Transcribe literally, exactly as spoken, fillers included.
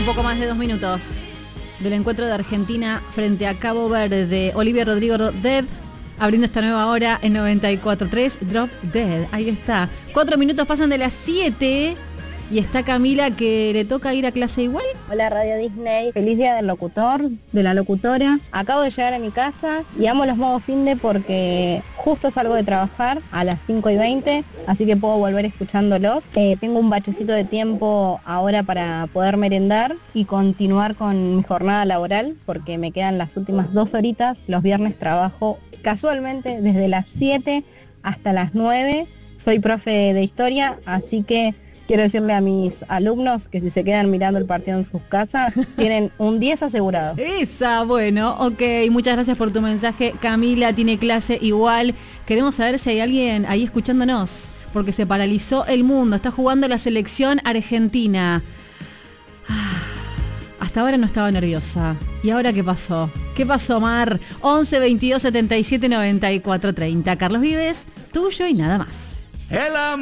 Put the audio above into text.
poco más de dos minutos del encuentro de Argentina frente a Cabo Verde. Olivia Rodrigo, Dead, abriendo esta nueva hora en noventa y cuatro punto tres, Drop Dead. Ahí está. Cuatro minutos pasan de las siete y está Camila, que le toca ir a clase igual. Hola Radio Disney, feliz día del locutor, de la locutora. Acabo de llegar a mi casa y amo los modos finde porque justo salgo de trabajar a las cinco y veinte, así que puedo volver escuchándolos. Eh, tengo un bachecito de tiempo ahora para poder merendar y continuar con mi jornada laboral, porque me quedan las últimas dos horitas. Los viernes trabajo casualmente desde las siete hasta las nueve. Soy profe de historia, así que quiero decirle a mis alumnos que si se quedan mirando el partido en sus casas, tienen un diez asegurado. Esa, bueno, ok. Muchas gracias por tu mensaje. Camila tiene clase igual. Queremos saber si hay alguien ahí escuchándonos, porque se paralizó el mundo. Está jugando la selección argentina. Hasta ahora no estaba nerviosa. ¿Y ahora qué pasó? ¿Qué pasó, Mar? once, veintidós, setenta y siete, noventa y cuatro, treinta. Carlos Vives, tuyo y nada más. El amor.